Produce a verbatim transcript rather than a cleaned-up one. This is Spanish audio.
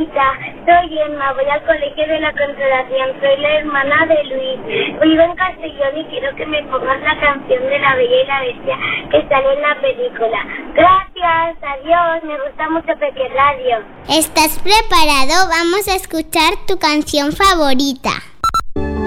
Anita, soy Emma, voy al colegio de la Consolación, soy la hermana de Luis, vivo en Castellón y quiero que me pongas la canción de La Bella y la Bestia que sale en la película. Gracias, adiós, me gusta mucho Peque Radio. ¿Estás preparado? Vamos a escuchar tu canción favorita.